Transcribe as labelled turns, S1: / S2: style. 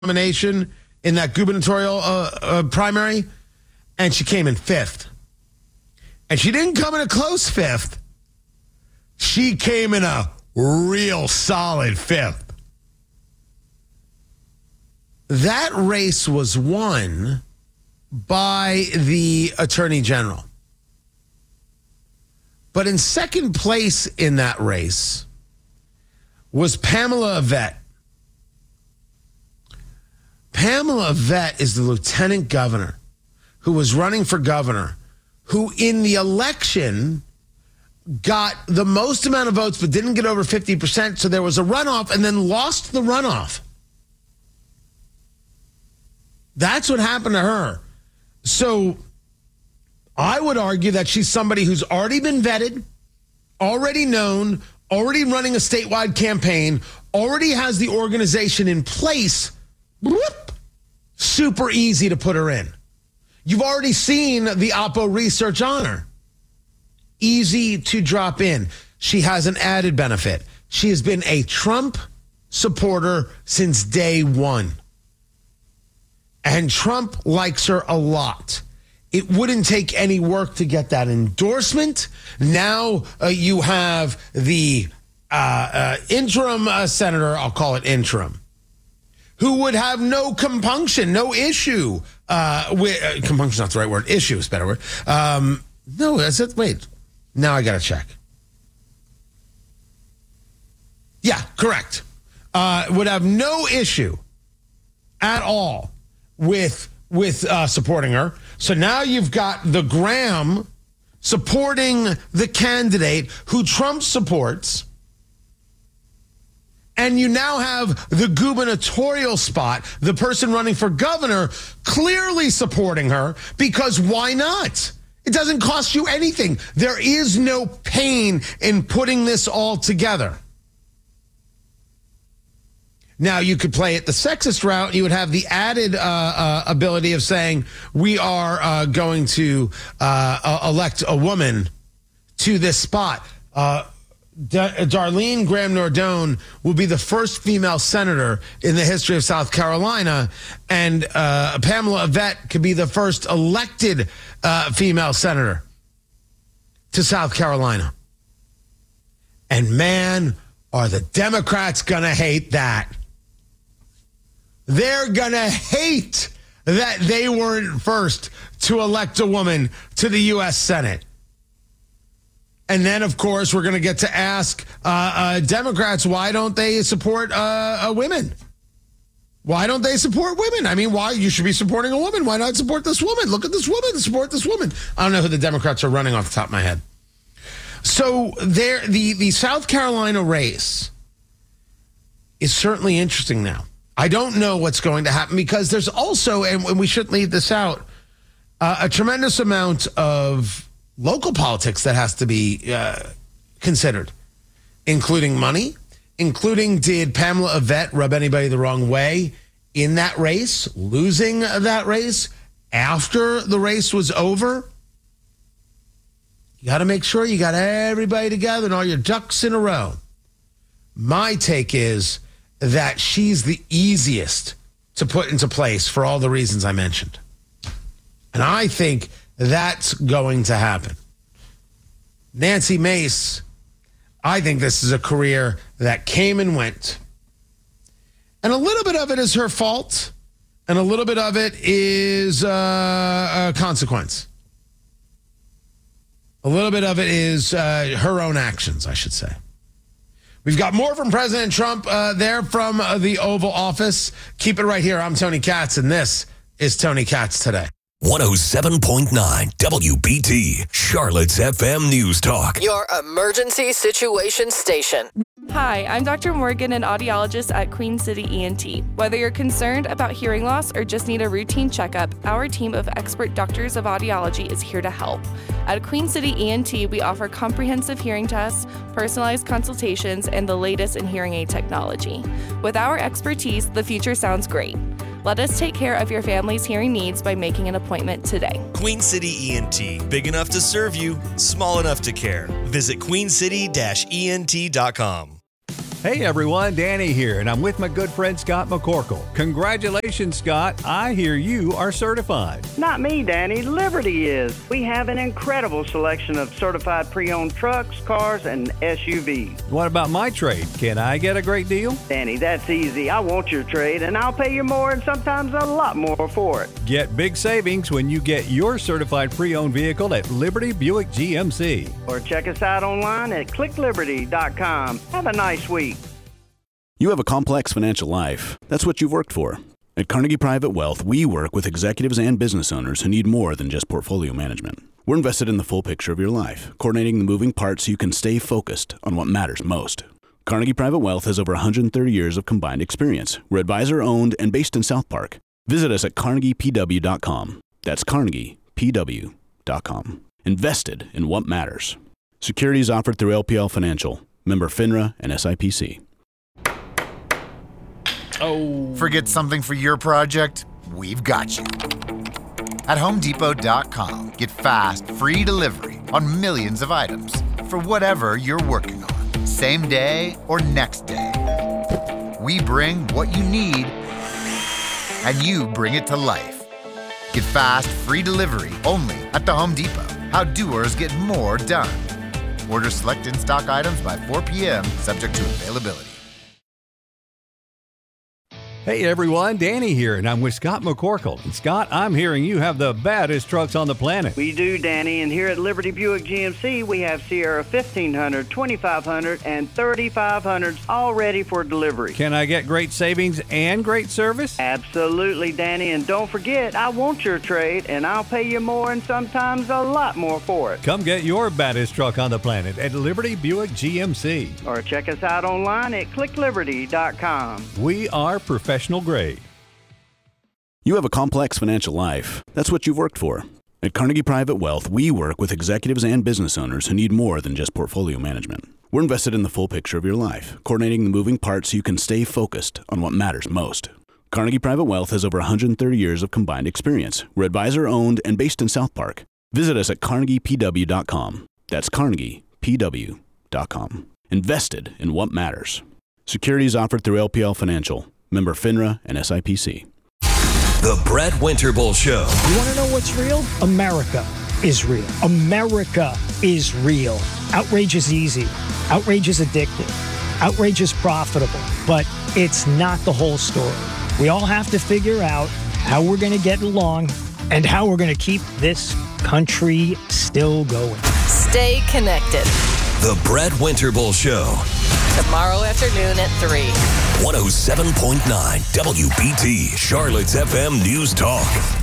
S1: nomination in that gubernatorial primary, and she came in fifth. And she didn't come in a close fifth. She came in a real solid fifth. That race was won by the Attorney General. But in second place in that race was Pamela Yvette. Pamela Yvette is the lieutenant governor who was running for governor, who in the election got the most amount of votes but didn't get over 50%. So there was a runoff and then lost the runoff. That's what happened to her. So I would argue that she's somebody who's already been vetted, already known, already running a statewide campaign, already has the organization in place. Whoop, super easy to put her in. You've already seen the Oppo research on her. Easy to drop in. She has an added benefit. She has been a Trump supporter since day one. And Trump likes her a lot. It wouldn't take any work to get that endorsement. Now you have the interim senator, I'll call it interim, who would have no compunction, no issue with compunction's not the right word. Issue is a better word. No, that's it. Wait, now I got to check. Yeah, correct. Would have no issue at all with supporting her. So now you've got the Graham supporting the candidate who Trump supports. And you now have the gubernatorial spot, the person running for governor, clearly supporting her, because why not? It doesn't cost you anything. There is no pain in putting this all together. Now, you could play it the sexist route. You would have the added ability of saying, we are going to elect a woman to this spot. Darlene Graham Nardone will be the first female senator in the history of South Carolina, and Pamela Yvette could be the first elected female senator to South Carolina. And man, are the Democrats going to hate that. They're going to hate that they weren't first to elect a woman to the U.S. Senate. And then, of course, we're going to get to ask Democrats, why don't they support women? Why don't they support women? I mean, why? You should be supporting a woman. Why not support this woman? Look at this woman. Support this woman. I don't know who the Democrats are running off the top of my head. So the South Carolina race is certainly interesting now. I don't know what's going to happen because there's also, and we shouldn't leave this out, a tremendous amount of local politics that has to be considered, including money, including did Pamela Yvette rub anybody the wrong way in that race, losing that race after the race was over? You got to make sure you got everybody together and all your ducks in a row. My take is that she's the easiest to put into place for all the reasons I mentioned. And I think that's going to happen. Nancy Mace, I think this is a career that came and went. And a little bit of it is her fault, and a little bit of it is a consequence. A little bit of it is her own actions, I should say. We've got more from President Trump there from the Oval Office. Keep it right here. I'm Tony Katz, and this is Tony Katz Today.
S2: 107.9 WBT, Charlotte's FM News Talk.
S3: Your emergency situation station.
S4: Hi, I'm Dr. Morgan, an audiologist at Queen City ENT. Whether you're concerned about hearing loss or just need a routine checkup, our team of expert doctors of audiology is here to help. At Queen City ENT, we offer comprehensive hearing tests, personalized consultations, and the latest in hearing aid technology. With our expertise, the future sounds great. Let us take care of your family's hearing needs by making an appointment today.
S5: Queen City ENT, big enough to serve you, small enough to care. Visit queencity-ent.com.
S6: Hey everyone, Danny here, and I'm with my good friend Scott McCorkle. Congratulations, Scott. I hear you are certified.
S7: Not me, Danny. Liberty is. We have an incredible selection of certified pre-owned trucks, cars, and SUVs.
S6: What about my trade? Can I get a great deal?
S7: Danny, that's easy. I want your trade, and I'll pay you more and sometimes a lot more for it.
S6: Get big savings when you get your certified pre-owned vehicle at Liberty Buick GMC.
S7: Or check us out online at clickliberty.com. Have a nice week.
S8: You have a complex financial life. That's what you've worked for. At Carnegie Private Wealth, we work with executives and business owners who need more than just portfolio management. We're invested in the full picture of your life, coordinating the moving parts so you can stay focused on what matters most. Carnegie Private Wealth has over 130 years of combined experience. We're advisor-owned and based in South Park. Visit us at carnegiepw.com. That's carnegiepw.com. Invested in what matters. Securities offered through LPL Financial. Member FINRA and SIPC.
S9: Oh. Forget something for your project? We've got you. At HomeDepot.com, get fast, free delivery on millions of items for whatever you're working on, same day or next day. We bring what you need, and you bring it to life. Get fast, free delivery only at the Home Depot. How doers get more done. Order select in-stock items by 4 p.m., subject to availability.
S6: Hey everyone, Danny here, and I'm with Scott McCorkle. And Scott, I'm hearing you have the baddest trucks on the planet.
S7: We do, Danny, and here at Liberty Buick GMC, we have Sierra 1500, 2500, and 3500s all ready for delivery.
S6: Can I get great savings and great service?
S7: Absolutely, Danny, and don't forget, I want your trade, and I'll pay you more and sometimes a lot more for it.
S6: Come get your baddest truck on the planet at Liberty Buick GMC.
S7: Or check us out online at clickliberty.com.
S6: We are professional grade.
S8: You have a complex financial life. That's what you've worked for. At Carnegie Private Wealth, we work with executives and business owners who need more than just portfolio management. We're invested in the full picture of your life, coordinating the moving parts so you can stay focused on what matters most. Carnegie Private Wealth has over 130 years of combined experience. We're advisor-owned and based in South Park. Visit us at carnegiepw.com. That's carnegiepw.com. Invested in what matters. Securities offered through LPL Financial. Member FINRA and SIPC.
S2: The Brett Winterble Show.
S10: You want to know what's real? America is real. America is real. Outrage is easy. Outrage is addictive. Outrage is profitable. But it's not the whole story. We all have to figure out how we're going to get along and how we're going to keep this country still going.
S3: Stay connected.
S2: The Brett Winterble Show.
S3: Tomorrow afternoon at 3.
S2: 107.9 WBT, Charlotte's FM News Talk.